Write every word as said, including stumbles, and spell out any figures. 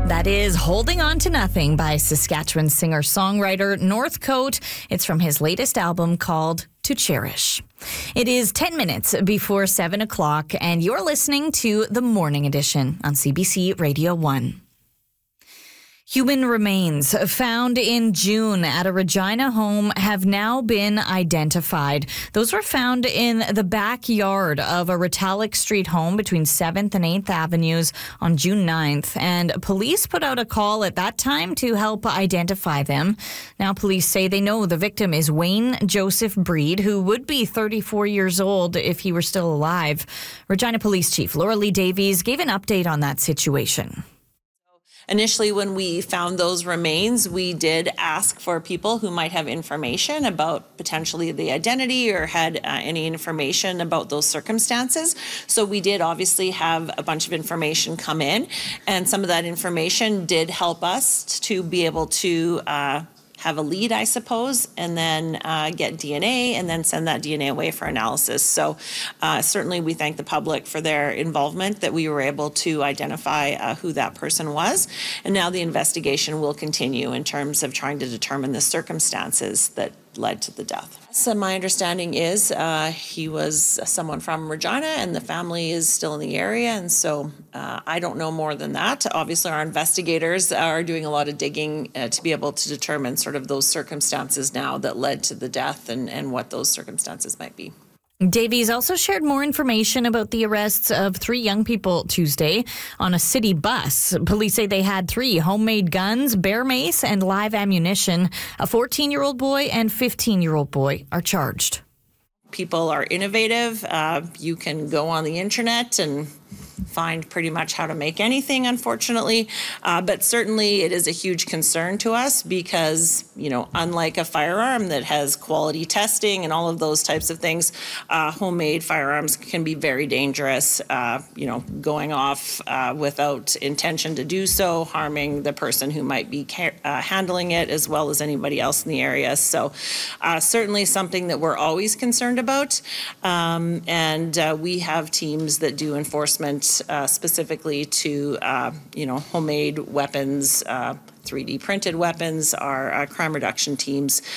That is Holding On to Nothing by Saskatchewan singer-songwriter Northcote. It's from his latest album called To Cherish. It is ten minutes before seven o'clock, and you're listening to The Morning Edition on C B C Radio one. Human remains found in June at a Regina home have now been identified. Those were found in the backyard of a Retallick Street home between seventh and eighth Avenues on June ninth, and police put out a call at that time to help identify them. Now police say they know the victim is Wayne Joseph Breed, who would be thirty-four years old if he were still alive. Regina Police Chief Laura Lee Davies gave an update on that situation. Initially, when we found those remains, we did ask for people who might have information about potentially the identity or had uh, any information about those circumstances. So we did obviously have a bunch of information come in, and some of that information did help us to be able to uh, have a lead, I suppose, and then uh, get D N A and then send that D N A away for analysis. So uh, certainly we thank the public for their involvement that we were able to identify uh, who that person was. And now the investigation will continue in terms of trying to determine the circumstances that led to the death. So my understanding is uh, he was someone from Regina and the family is still in the area, and so uh, I don't know more than that. Obviously our investigators are doing a lot of digging uh, to be able to determine sort of those circumstances now that led to the death and, and what those circumstances might be. Davies also shared more information about the arrests of three young people Tuesday on a city bus. Police say they had three homemade guns, bear mace, and live ammunition. A fourteen-year-old boy and fifteen-year-old boy are charged. People are innovative. Uh, you can go on the internet and find pretty much how to make anything, unfortunately. Uh, but certainly it is a huge concern to us because, you know, unlike a firearm that has quality testing and all of those types of things, uh, homemade firearms can be very dangerous, uh, you know, going off uh, without intention to do so, harming the person who might be ca- uh, handling it as well as anybody else in the area. So uh, certainly something that we're always concerned about. Um, and uh, we have teams that do enforcement Uh, specifically to, uh, you know, homemade weapons, uh, three D printed weapons. Our uh, crime reduction teams